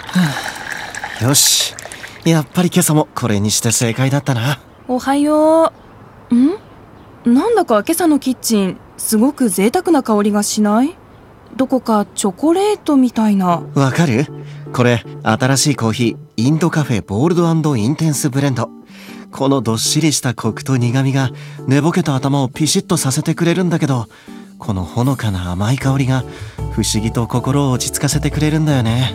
よし、やっぱり今朝もこれにして正解だったな。 おはよう。なんだか今朝のキッチンすごく贅沢な香りがしない？どこかチョコレートみたいな。 わかる？これ新しいコーヒー、インドカフェボールド&インテンスブレンド。このどっしりしたコクと苦みが寝ぼけた頭をピシッとさせてくれるんだけど、このほのかな甘い香りが不思議と心を落ち着かせてくれるんだよね。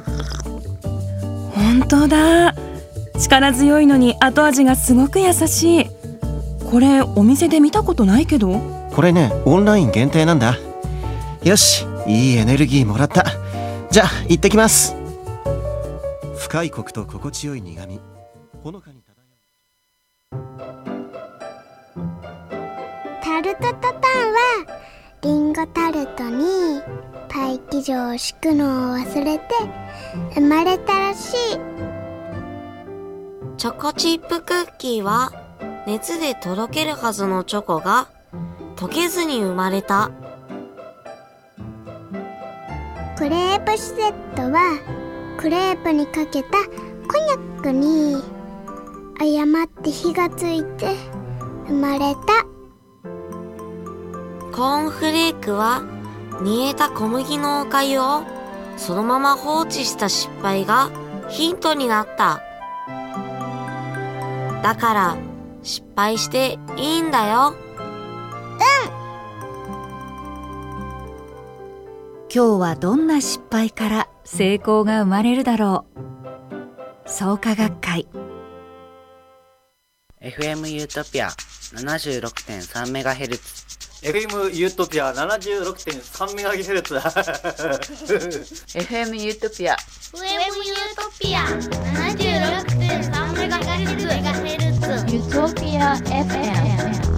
本当だ。力強いのに後味がすごく優しい。これお店で見たことないけど。 これね、オンライン限定なんだ。よし、いいエネルギーもらった。じゃあ行ってきます。深いコクと心地よい苦み、ほのかに漂う。 タルトタタンはリンゴタルトにパイ生地を敷くのを忘れて生まれたらしい。 チョコチップクッキーは熱でとろけるはずのチョコが溶けずに生まれた。 クレープシュゼットはクレープにかけたコニャックに誤って火がついて生まれた。 コーンフレークは煮えた小麦のおかゆをそのまま放置した失敗がヒントになった。だから失敗していいんだよ。 今日はどんな失敗から成功が生まれるだろう。創価学会 FM ユートピア 76.3MHz FM ユートピア 76.3MHz FM ユートピア FM ユートピア 76.3MHz ユートピア FM。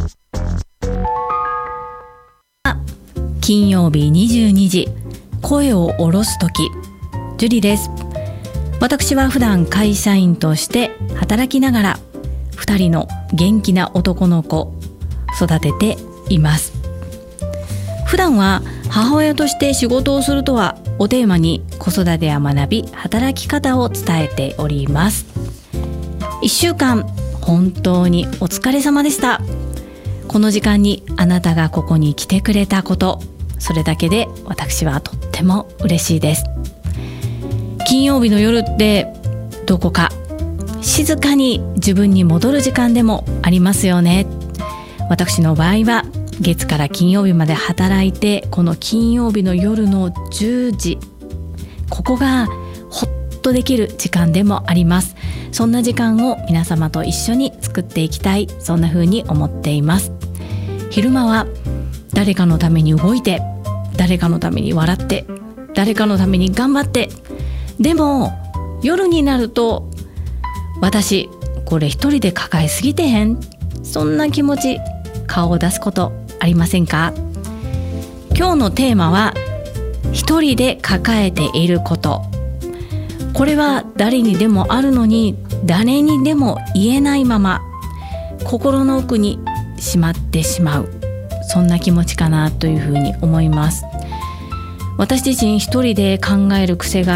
金曜日22時、声を下ろすとき、ジュリです。私は普段会社員として働きながら2人の元気な男の子育てています。普段は母親として仕事をするとはをテーマに子育てや学び、働き方を伝えております。1週間本当にお疲れ様でした。この時間にあなたがここに来てくれたこと、それだけで私はとっても嬉しいです。金曜日の夜ってどこか静かに自分に戻る時間でもありますよね。私の場合は月から金曜日まで働いて、この金曜日の夜の10時、ここがほっとできる時間でもあります。そんな時間を皆様と一緒に作っていきたい、そんな風に思っています。昼間は誰かのために動いて、誰かのために笑って、誰かのために頑張って、でも夜になると私これ一人で抱えすぎてへん、そんな気持ち顔を出すことありませんか？今日のテーマは一人で抱えていること。これは誰にでもあるのに誰にでも言えないまま心の奥にしまってしまう、そんな気持ちかなというふうに思います。私自身一人で考える癖が